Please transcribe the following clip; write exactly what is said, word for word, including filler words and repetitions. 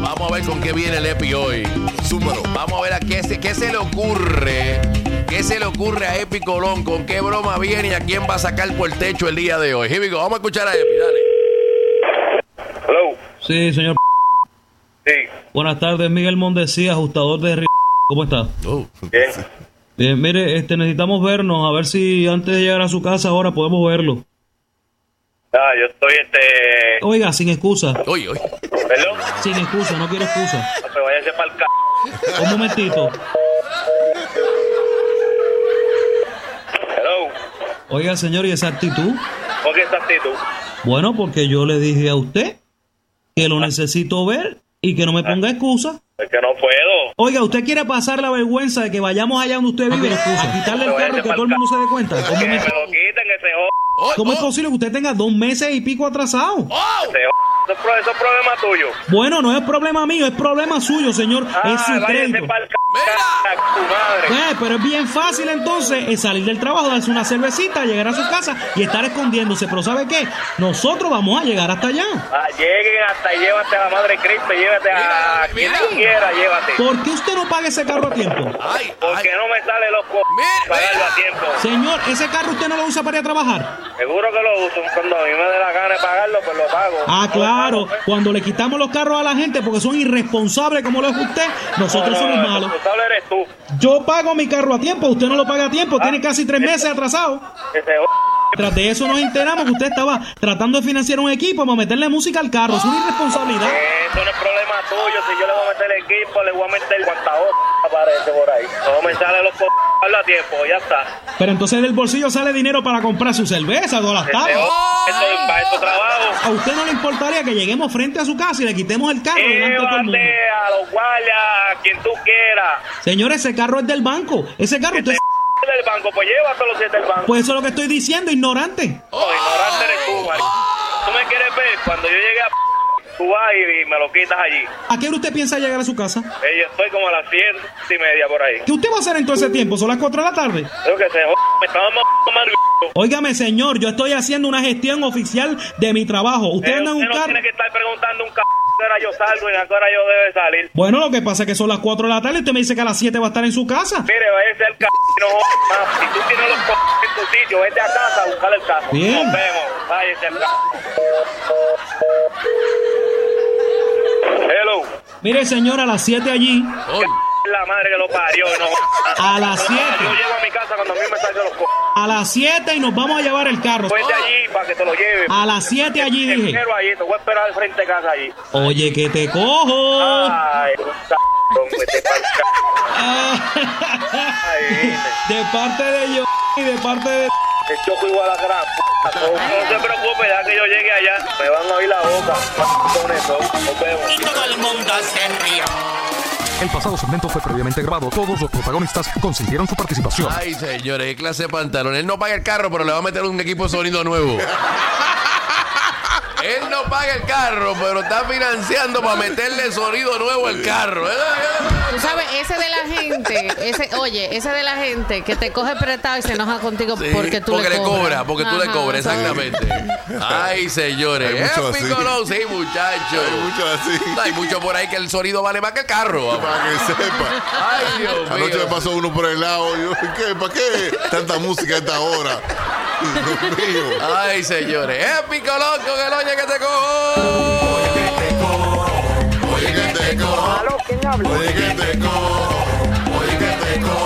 Vamos a ver con qué viene el Epi hoy. Súmalo. Vamos a ver a qué se, qué se le ocurre. ¿Qué se le ocurre a Epi Colón? ¿Con qué broma viene y a quién va a sacar por el techo el día de hoy? Here we go. Vamos a escuchar a Epi, dale. Hello. Sí, señor. Sí. Buenas tardes, Miguel Mondesí, ajustador de río. ¿Cómo está? Oh. Bien. Bien, mire, este, necesitamos vernos, a ver si antes de llegar a su casa ahora podemos verlo. Ah, yo estoy, este... Oiga, sin excusa. Oye, oye. ¿Perdón? Sin excusa, no quiero excusa. No, pues váyase para el c... Un momentito. Hello. Oiga, señor, ¿y esa actitud? ¿Por qué esa actitud? Bueno, porque yo le dije a usted que lo necesito ver y que no me ponga excusa. Es que no puedo. Oiga, ¿usted quiere pasar la vergüenza de que vayamos allá donde usted vive a quitarle el carro y que todo el mundo se dé cuenta? ¿Cómo, Que me- me lo quiten, que se joda. cómo es posible que usted tenga dos meses y pico atrasado? Oh. Se joda. Eso es pro- eso es problema tuyo. Bueno, no es problema mío, es problema suyo, señor. Ah, Es su váyase crédito. para el c... Mira. tu madre. Eh, pero es bien fácil entonces es salir del trabajo, darse una cervecita, llegar a su casa y estar escondiéndose. Pero ¿sabe qué? Nosotros vamos a llegar hasta allá. Ah, lleguen hasta y llévate a la madre de Cristo, llévate Mira, a quien mira. tú quieras, llévate. ¿Por qué usted no paga ese carro a tiempo? Ay, Porque ay. no me sale los co... Mira, pagarlo mira. a tiempo. Señor, ese carro usted no lo usa para ir a trabajar. Seguro que lo uso. Cuando a mí me dé la gana de pagarlo, pues lo pago. Ah, No claro. lo pago, pues. Cuando le quitamos los carros a la gente porque son irresponsables como lo es usted, nosotros No, no, somos el malos. responsable eres tú. Yo pago mi carro a tiempo, usted no lo paga a tiempo, tiene casi tres meses atrasado. Que se joda. Tras de eso nos enteramos que usted estaba tratando de financiar un equipo para meterle música al carro. Es una irresponsabilidad. Eso no es problema tuyo. Si yo le voy a meter el equipo, le voy a meter cuanta otra aparece por ahí. No me sale los co... a tiempo, ya está. Pero entonces del bolsillo sale dinero para comprar su cerveza todas las Que se tardes. joda. Esto es para esto trabajo. ¿A usted no le importaría que lleguemos frente a su casa y le quitemos el carro delante de todo el mundo? Llévate a los guardias, a quien tú quieras. Señor, ese carro es del banco. Ese carro Que usted... te del banco, pues llévatelo si es del banco. Pues eso es lo que estoy diciendo, ignorante. No, ignorante eres tú, Mari. Tú me quieres ver cuando yo llegue a... Tú vas y me lo quitas allí. ¿A qué hora usted piensa llegar a su casa? Eh, yo estoy como a las siete y media por ahí. ¿Qué usted va a hacer en todo ese tiempo? ¿Son las cuatro de la tarde? Creo que se joda. Me estaba tomando. Óigame, señor, yo estoy haciendo una gestión oficial de mi trabajo. Usted Usted anda en un no carro... tiene que estar preguntando un c... a qué hora yo salgo y a qué hora yo debo salir. Bueno, lo que pasa es que son las cuatro de la tarde y usted me dice que a las siete va a estar en su casa. Mire, váyase al c... y no joda más. Si tú tienes los c... en tu sitio, vete a casa a buscar el carro. Bien. Nos vemos. Váyase al c... Hello. Mire, señor, a las siete allí. Oye. La madre que lo parió. No, A las siete. Yo llego a mi casa cuando a mí me salgan los c... A las siete y nos vamos a llevar el carro. Vete allí para que te lo lleve. A las siete allí, Te dije. espero allí, te voy a esperar al frente de casa allí. Oye, que te cojo. Ay, un c... vete pa'l c... Ay, viste. De parte de yo y de parte de... El choco igual a gran p***. No, no se preocupe, ya que yo llegue allá, me van a oír la boca. Con eso, nos vemos. Y todo el mundo se rió. El pasado segmento fue previamente grabado. Todos los protagonistas consintieron su participación. Ay, señores, qué clase de pantalón. Él no paga el carro, pero le va a meter un equipo de sonido nuevo. Él no paga el carro, pero está financiando para meterle sonido nuevo al carro. ¿Eh? Tú sabes, ese de la gente, ese, oye, ese de la gente que te coge prestado y se enoja contigo Sí, porque tú porque le le cobras. cobra, porque tú le Ajá, cobras, ¿sabes? exactamente. Ay, señores. Hay mucho Epi así. Colón, sí, muchachos. Hay mucho así. Hay mucho por ahí que el sonido vale más que el carro. Para que sepa. Ay, Dios Anoche me mío. pasó uno por el lado. Y yo, ¿qué? ¿Para qué tanta música a esta hora? Dios mío. Ay, señores. Epi Colón con el oye que te cojo. Oye, que te cojo. ¿Quién habla? Oye, que te cojo.